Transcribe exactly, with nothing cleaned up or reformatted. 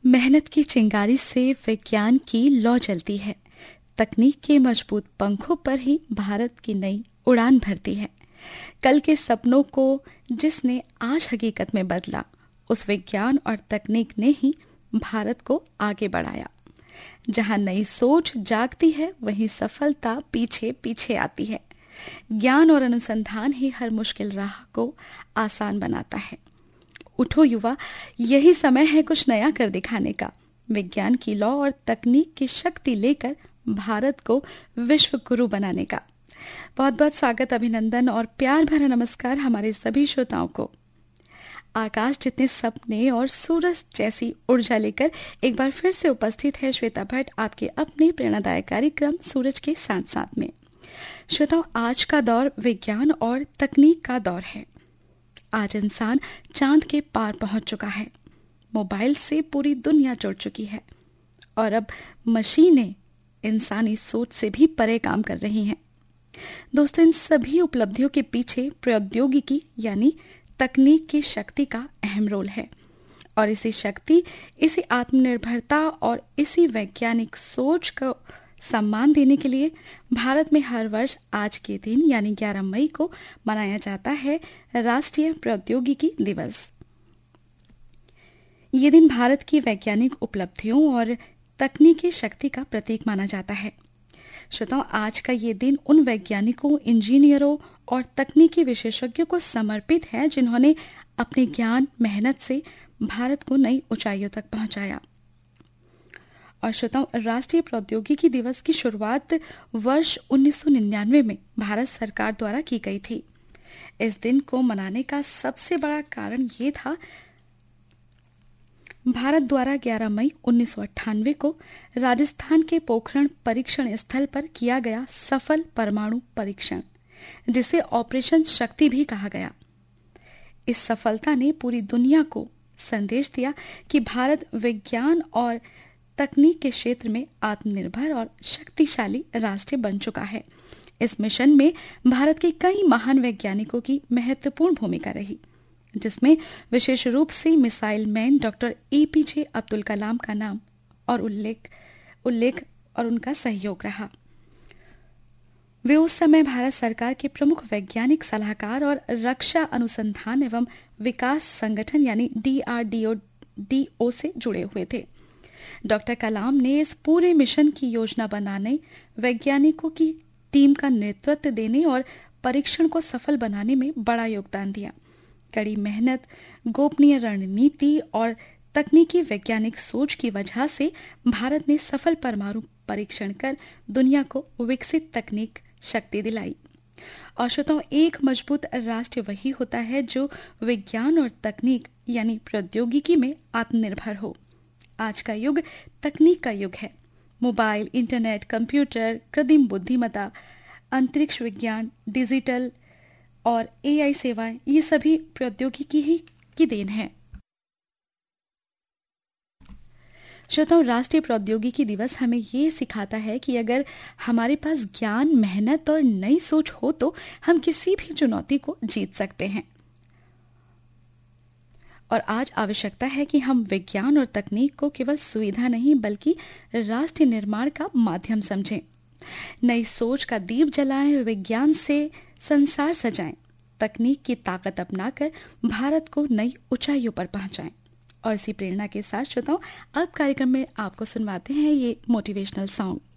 मेहनत की चिंगारी से विज्ञान की लौ जलती है। तकनीक के मजबूत पंखों पर ही भारत की नई उड़ान भरती है। कल के सपनों को जिसने आज हकीकत में बदला, उस विज्ञान और तकनीक ने ही भारत को आगे बढ़ाया। जहां नई सोच जागती है, वहीं सफलता पीछे पीछे आती है। ज्ञान और अनुसंधान ही हर मुश्किल राह को आसान बनाता है। उठो युवा, यही समय है कुछ नया कर दिखाने का। विज्ञान की लौ और तकनीक की शक्ति लेकर भारत को विश्व गुरु बनाने का। बहुत बहुत स्वागत, अभिनंदन और प्यार भरा नमस्कार हमारे सभी श्रोताओं को। आकाश जितने सपने और सूरज जैसी ऊर्जा लेकर एक बार फिर से उपस्थित है श्वेता भट्ट आपके अपने प्रेरणादायक कार्यक्रम सूरज के साथ साथ में। श्रोताओं, आज का दौर विज्ञान और तकनीक का दौर है। आज इंसान चांद के पार पहुंच चुका है। मोबाइल से पूरी दुनिया जुड़ चुकी है और अब मशीनें इंसानी सोच से भी परे काम कर रही हैं। दोस्तों, इन सभी उपलब्धियों के पीछे प्रौद्योगिकी यानी तकनीक की शक्ति का अहम रोल है और इसी शक्ति, इसी आत्मनिर्भरता और इसी वैज्ञानिक सोच को सम्मान देने के लिए भारत में हर वर्ष आज के दिन यानी ग्यारह मई को मनाया जाता है राष्ट्रीय प्रौद्योगिकी दिवस। ये दिन भारत की वैज्ञानिक उपलब्धियों और तकनीकी शक्ति का प्रतीक माना जाता है। श्रोताओं, आज का ये दिन उन वैज्ञानिकों, इंजीनियरों और तकनीकी विशेषज्ञों को समर्पित है जिन्होंने अपने ज्ञान, मेहनत से भारत को नई ऊंचाइयों तक पहुंचाया। और श्रोताओं, राष्ट्रीय प्रौद्योगिकी दिवस की शुरुआत वर्ष उन्नीस सौ निन्यानवे में भारत सरकार द्वारा की गई थी। इस दिन को मनाने का सबसे बड़ा कारण ये था, भारत द्वारा ग्यारह मई उन्नीस सौ अट्ठानवे को राजस्थान के पोखरण परीक्षण स्थल पर किया गया सफल परमाणु परीक्षण, जिसे ऑपरेशन शक्ति भी कहा गया। इस सफलता ने पूरी दुनिया को संदेश दिया कि भारत विज्ञान और तकनीक के क्षेत्र में आत्मनिर्भर और शक्तिशाली राष्ट्र बन चुका है। इस मिशन में भारत के कई महान वैज्ञानिकों की महत्वपूर्ण भूमिका रही, जिसमें विशेष रूप से missile man doctor APJ Abdul Kalam का नाम और उल्लेख उल्लेख और उनका सहयोग रहा। वे उस समय भारत सरकार के प्रमुख वैज्ञानिक सलाहकार और रक्षा अनुसंधान एवं विकास संगठन यानी डीआरडीओ डीओ से जुड़े हुए थे। डॉक्टर कलाम ने इस पूरे मिशन की योजना बनाने, वैज्ञानिकों की टीम का नेतृत्व देने और परीक्षण को सफल बनाने में बड़ा योगदान दिया। कड़ी मेहनत, गोपनीय रणनीति और तकनीकी वैज्ञानिक सोच की वजह से भारत ने सफल परमाणु परीक्षण कर दुनिया को विकसित तकनीक शक्ति दिलाई। और श्रोताओं, एक मजबूत राष्ट्र वही होता है जो विज्ञान और तकनीक यानी प्रौद्योगिकी में आत्मनिर्भर हो। आज का युग तकनीक का युग है। मोबाइल, इंटरनेट, कंप्यूटर, कृत्रिम बुद्धिमत्ता, अंतरिक्ष विज्ञान, डिजिटल और एआई सेवाएं, ये सभी प्रौद्योगिकी ही की देन है। श्रोताओं, राष्ट्रीय प्रौद्योगिकी दिवस हमें ये सिखाता है कि अगर हमारे पास ज्ञान, मेहनत और नई सोच हो तो हम किसी भी चुनौती को जीत सकते हैं। और आज आवश्यकता है कि हम विज्ञान और तकनीक को केवल सुविधा नहीं बल्कि राष्ट्र निर्माण का माध्यम समझें। नई सोच का दीप जलाएं, विज्ञान से संसार सजाएं, तकनीक की ताकत अपनाकर भारत को नई ऊंचाइयों पर पहुंचाएं। और इसी प्रेरणा के साथ श्रोताओं, अब कार्यक्रम में आपको सुनवाते हैं ये मोटिवेशनल सॉन्ग।